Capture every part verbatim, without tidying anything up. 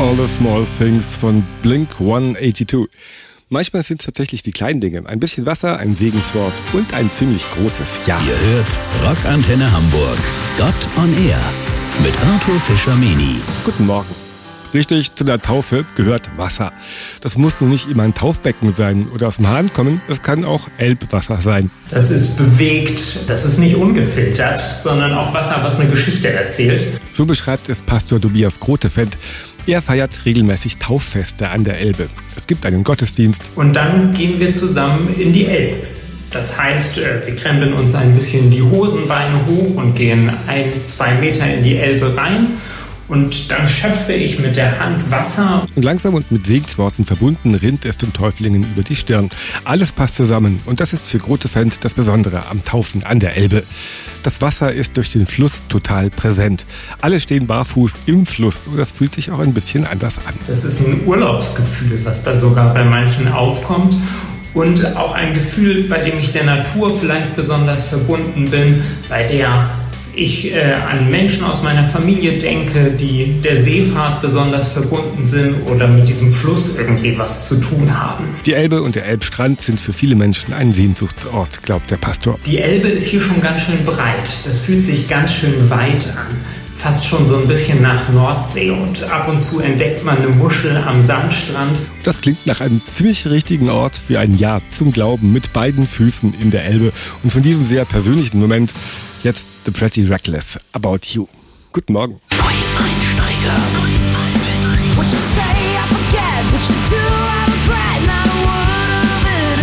All the Small Things von Blink hundertzweiundachtzig. Manchmal sind es tatsächlich die kleinen Dinge. Ein bisschen Wasser, ein Segenswort und ein ziemlich großes Ja. Ihr hört Rockantenne Hamburg. Gott on Air mit Arthur Fischer-Meni. Guten Morgen. Richtig, zu der Taufe gehört Wasser. Das muss nun nicht immer ein Taufbecken sein oder aus dem Hahn kommen. Es kann auch Elbwasser sein. Das ist bewegt, das ist nicht ungefiltert, sondern auch Wasser, was eine Geschichte erzählt. So beschreibt es Pastor Tobias Grotefend. Er feiert regelmäßig Tauffeste an der Elbe. Es gibt einen Gottesdienst. Und dann gehen wir zusammen in die Elbe. Das heißt, wir krempeln uns ein bisschen die Hosenbeine hoch und gehen ein, zwei Meter in die Elbe rein. Und dann schöpfe ich mit der Hand Wasser. Und langsam und mit Segensworten verbunden rinnt es den Täuflingen über die Stirn. Alles passt zusammen und das ist für Grotefend das Besondere am Taufen an der Elbe. Das Wasser ist durch den Fluss total präsent. Alle stehen barfuß im Fluss und das fühlt sich auch ein bisschen anders an. Das ist ein Urlaubsgefühl, was da sogar bei manchen aufkommt. Und auch ein Gefühl, bei dem ich der Natur vielleicht besonders verbunden bin, bei der ich äh, an Menschen aus meiner Familie denke, die der Seefahrt besonders verbunden sind oder mit diesem Fluss irgendwie was zu tun haben. Die Elbe und der Elbstrand sind für viele Menschen ein Sehnsuchtsort, glaubt der Pastor. Die Elbe ist hier schon ganz schön breit. Das fühlt sich ganz schön weit an. Fast schon so ein bisschen nach Nordsee und ab und zu entdeckt man eine Muschel am Sandstrand. Das klingt nach einem ziemlich richtigen Ort für ein Ja zum Glauben mit beiden Füßen in der Elbe. Und von diesem sehr persönlichen Moment jetzt The Pretty Reckless, About You. Guten Morgen. Neueinsteiger.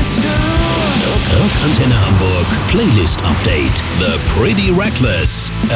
Rockantenne Hamburg Playlist Update. The Pretty Reckless,